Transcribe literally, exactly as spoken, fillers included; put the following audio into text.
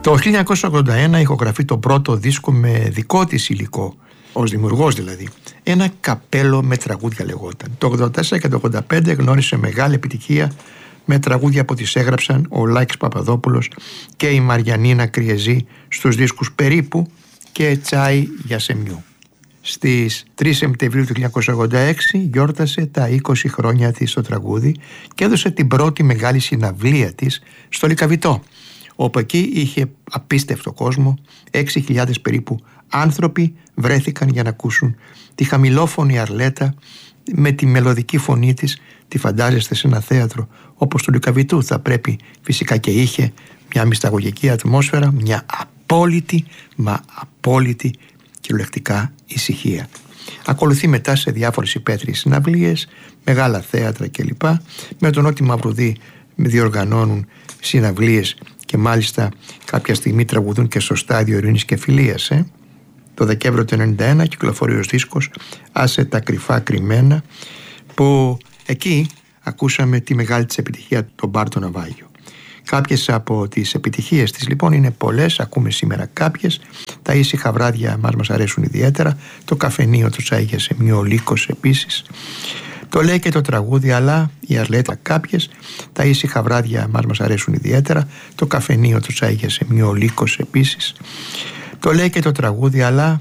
Το χίλια εννιακόσια ογδόντα ένα ηχογραφεί το πρώτο δίσκο με δικό της υλικό, ως δημιουργός δηλαδή. Ένα καπέλο με τραγούδια λεγόταν. Το ογδόντα τέσσερα και το ογδόντα πέντε γνώρισε μεγάλη επιτυχία με τραγούδια που τις έγραψαν ο Λάκης Παπαδόπουλος και η Μαριανίνα Κριεζή στους δίσκους Περίπου και Τσάι για Σεμιού. Στις τρεις Σεπτεμβρίου του χίλια εννιακόσια ογδόντα έξι γιόρτασε τα είκοσι χρόνια της στο τραγούδι και έδωσε την πρώτη μεγάλη συναυλία της στο Λυκαβητό, όπου εκεί είχε απίστευτο κόσμο. έξι χιλιάδες περίπου άνθρωποι βρέθηκαν για να ακούσουν τη χαμηλόφωνη Αρλέτα με τη μελωδική φωνή της. Τη φαντάζεστε σε ένα θέατρο όπως του Λυκαβητού? Θα πρέπει φυσικά, και είχε μια μυσταγωγική ατμόσφαιρα, μια απόλυτη μα απόλυτη κυριολεκτικά ησυχία. Ακολουθεί μετά σε διάφορες υπαίθριες συναυλίες, μεγάλα θέατρα κλπ. Με τον Νότι Μαυρουδή διοργανώνουν συναυλίες και μάλιστα κάποια στιγμή τραγουδούν και στο Στάδιο Ειρήνης και Φιλίας. Ε. Το Δεκέμβριο του ενενήντα ένα κυκλοφορεί ο δίσκος «Άσε τα κρυφά κρυμμένα», που εκεί ακούσαμε τη μεγάλη της επιτυχία, τον Μπάρτο Ναυάγιο. Κάποιες από τις επιτυχίες της λοιπόν είναι πολλές, ακούμε σήμερα κάποιες. Τα ήσυχα βράδια μας μας αρέσουν ιδιαίτερα, το καφενείο, το Τσάι για Σεμιού, ο Λύκος επίσης. Το λέει και το τραγούδι, αλλά η Αρλέτα κάποιες. Τα ήσυχα βράδια μας μας αρέσουν ιδιαίτερα, το καφενείο, το Τσάι για Σεμιού, ο Λύκος επίσης. Το λέει και το τραγούδι, αλλά